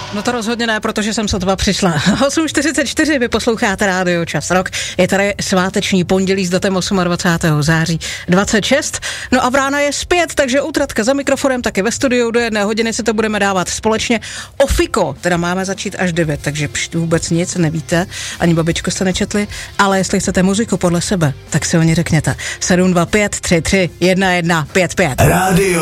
No to rozhodně ne, protože jsem sotva přišla. 8:44, vy posloucháte Rádio Čas Rock. Je tady sváteční pondělí s datem 28. září 26. No a Vrána je zpět, takže útratka za mikrofonem, taky ve studiu. Do 1 hodiny si to budeme dávat společně. Ofiko, teda máme začít až 9, takže vůbec nic nevíte, ani babičku jste nečetli, ale jestli chcete muziku podle sebe, tak si o ní řekněte. 725 33 11 55. Rádio